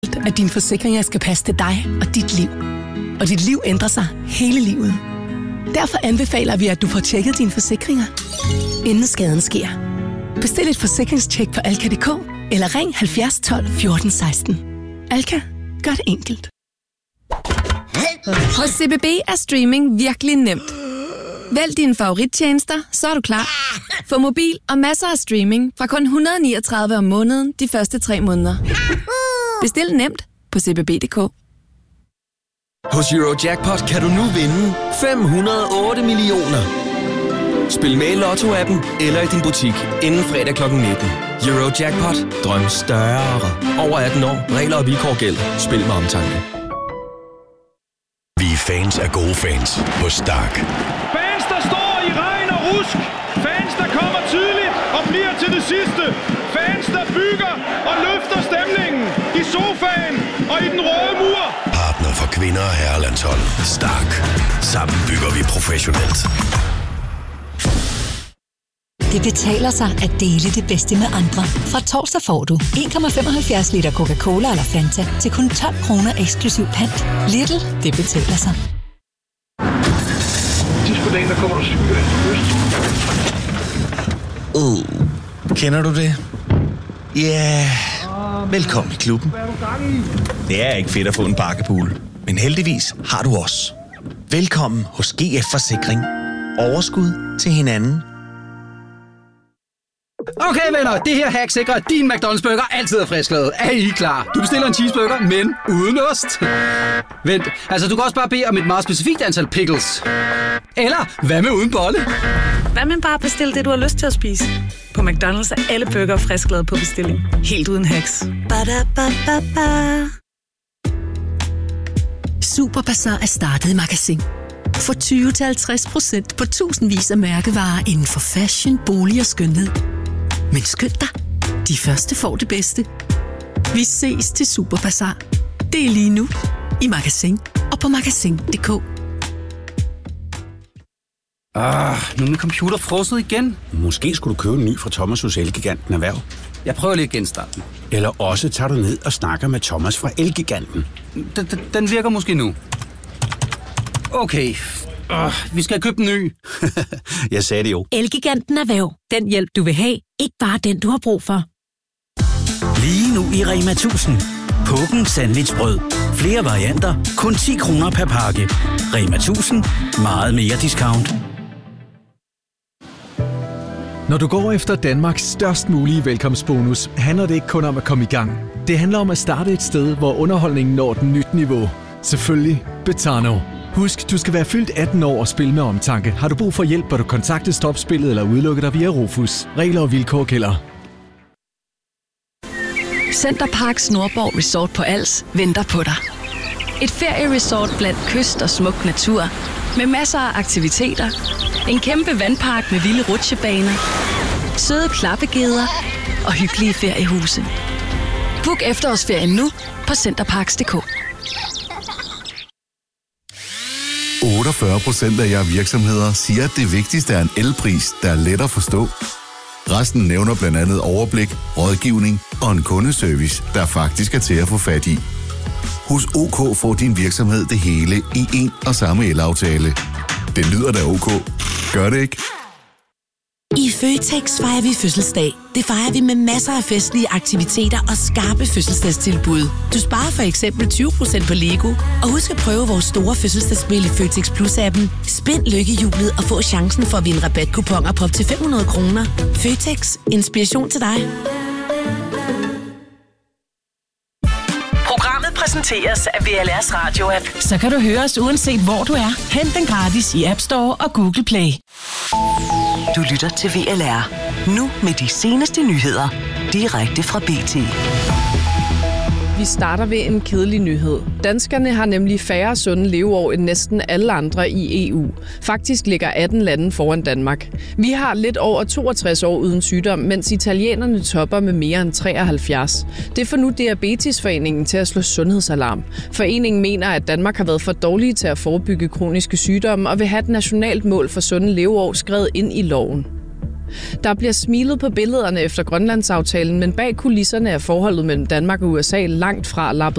at dine forsikringer skal passe til dig og dit liv. Og dit liv ændrer sig hele livet. Derfor anbefaler vi, at du får tjekket dine forsikringer, inden skaden sker. Bestil et forsikringstjek på Alka.dk eller ring 70 12 14 16. Alka, gør det enkelt. Hos CBB er streaming virkelig nemt. Vælg dine favorittjenester, så er du klar. Få mobil og masser af streaming fra kun 139 om måneden de første 3 måneder. Bestil nemt på cbb.dk. Hos Eurojackpot kan du nu vinde 508 millioner. Spil med i Lotto-appen eller i din butik inden fredag kl. 19. Eurojackpot. Drøm større. Over 18 år. Regler og vilkår gælder. Spil med omtanke. Vi er fans af gode fans hos Stark. Fans, der står i regn og rusk. Fans, der kommer tidligt og bliver til det sidste. Fans, der bygger og løfter stemningen i sofaen og i den røde mur. Partner for kvinder og herrelandshold. Stark. Sammen bygger vi professionelt. Det betaler sig at dele det bedste med andre. Fra torsdag får du 1,75 liter Coca-Cola eller Fanta til kun 12 kroner eksklusiv pant. Lidl, det betaler sig. Sidst på dagen, der kommer du cykel. Kender du det? Ja, velkommen i klubben. Det er ikke fedt at få en bakkepool, men heldigvis har du os. Velkommen hos GF Forsikring. Overskud til hinanden. Okay venner, det her hack sikrer, at din McDonald's burger altid er frisklavet. Er I klar? Du bestiller en cheeseburger, men uden ost. Vent, altså du kan også bare bede om et meget specifikt antal pickles. Eller, hvad med uden bolle? Hvad med bare bestille det, du har lyst til at spise? På McDonald's er alle burger frisklavet på bestilling. Helt uden hacks. Ba-da-ba-ba-ba. Superbazar er startet i Magasin. For 20-50% på tusindvis af mærkevarer inden for fashion, bolig og skønhed. Men skynd dig, de første får det bedste. Vi ses til Superbazar. Det er lige nu i Magasin og på magasin.dk. Nu er min computer frosset igen. Måske skulle du købe en ny fra Thomas hos Elgiganten Erhverv. Jeg prøver lige at genstarte den. Eller også tager du ned og snakker med Thomas fra Elgiganten. Den virker måske nu. Okay. Vi skal købe en ny. Jeg sagde det jo. Elgiganten Erhverv. Den hjælp, du vil have. Ikke bare den, du har brug for. Lige nu i Rema 1000. Påken sandwichbrød. Flere varianter. Kun 10 kroner per pakke. Rema 1000. Meget mere discount. Når du går efter Danmarks størst mulige velkomstbonus, handler det ikke kun om at komme i gang. Det handler om at starte et sted, hvor underholdningen når et nyt niveau. Selvfølgelig Betano. Husk, du skal være fyldt 18 år og spille med omtanke. Har du brug for hjælp, bør du kontakte Stopspillet eller udelukke dig via Rufus. Regler og vilkår gælder. Centerparks Nordborg Resort på Als venter på dig. Et ferieresort blandt kyst og smuk natur, med masser af aktiviteter, en kæmpe vandpark med vilde rutsjebaner, søde klappegeder og hyggelige feriehuse. Book efterårsferien nu på centerparks.dk. 48% af jer virksomheder siger, at det vigtigste er en elpris, der er let at forstå. Resten nævner blandt andet overblik, rådgivning og en kundeservice, der faktisk er til at få fat i. Hos OK får din virksomhed det hele i en og samme elaftale. Det lyder da OK. Gør det ikke? I Føtex fejrer vi fødselsdag. Det fejrer vi med masser af festlige aktiviteter og skarpe fødselsdagstilbud. Du sparer for eksempel 20% på Lego. Og husk at prøve vores store fødselsdagsspil i Føtex Plus-appen. Spind lykkehjulet og få chancen for at vinde rabatkuponer på op til 500 kroner. Føtex. Inspiration til dig. Programmet præsenteres af VLR's Radio-app. Så kan du høre os uanset hvor du er. Hent den gratis i App Store og Google Play. Du lytter til VLR. Nu med de seneste nyheder. Direkte fra BT. Vi starter ved en kedelig nyhed. Danskerne har nemlig færre sunde leveår end næsten alle andre i EU. Faktisk ligger 18 lande foran Danmark. Vi har lidt over 62 år uden sygdom, mens italienerne topper med mere end 73. Det får nu Diabetesforeningen til at slå sundhedsalarm. Foreningen mener, at Danmark har været for dårlige til at forebygge kroniske sygdomme og vil have et nationalt mål for sunde leveår skrevet ind i loven. Der bliver smilet på billederne efter Grønlandsaftalen, men bag kulisserne er forholdet mellem Danmark og USA langt fra lappet